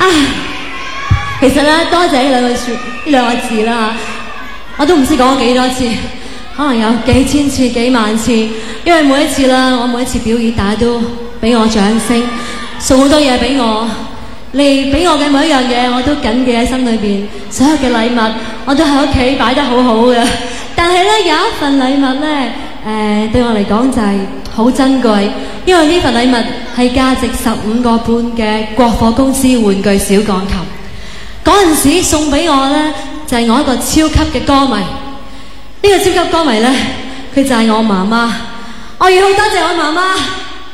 唉，其實咧，多謝呢兩個字啦，我都唔知講咗幾多次，可能有幾千次、幾萬次，因為每一次啦，我每一次表演，大家都俾我掌聲，送好多嘢俾我，你俾我嘅每一樣嘢，我都緊記喺心裏邊，所有嘅禮物我都喺屋企擺得好好嘅。但係咧，有一份禮物咧，對我嚟講就係好珍貴，因為呢份禮物係價值15個半嘅國貨公司玩具小鋼琴。嗰陣時送俾我咧，就係我一個超級嘅歌迷。呢個超級歌迷咧，佢就係我媽媽。我要好多謝我媽媽。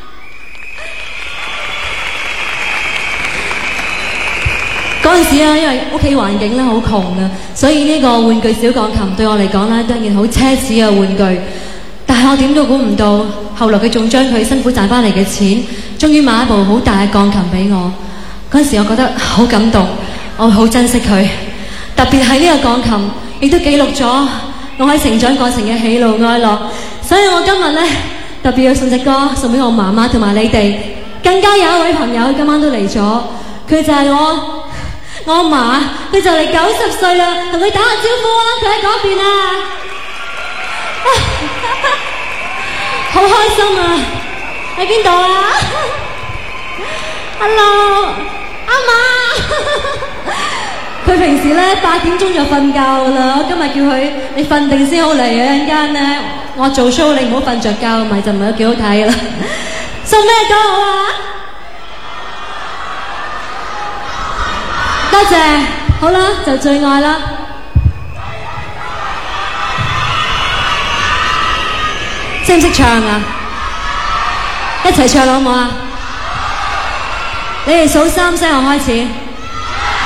嗰陣時啊，因為屋企環境咧好窮啊，所以呢個玩具小鋼琴對我嚟講咧都係一件好奢侈嘅玩具。但係我點都估唔到，後來佢仲將佢辛苦賺翻嚟嘅錢，終於買一部好大嘅鋼琴俾我。嗰陣時我覺得好感動，我好珍惜佢。特別係呢個鋼琴，亦都記錄咗我喺成長過程嘅喜怒哀樂。所以我今日咧特別要送隻歌送俾我媽媽同埋你哋。更加有一位朋友今晚都嚟咗，佢就係我阿嫲，佢就嚟90歲啦，同佢打下招呼啊！佢喺嗰邊啊，好開心啊！喺邊度啊 ？Hello， 阿嫲。佢平時咧8點鐘就瞓覺噶啦，我今日叫佢你瞓定先好嚟嘅，陣間咧我做 show 你唔好瞓着覺，咪就唔係幾好睇啦。送咩歌好啊？多謝，好啦，就最愛啦。識唔識唱啊？一齊唱好唔好啊？你哋數3聲我開始。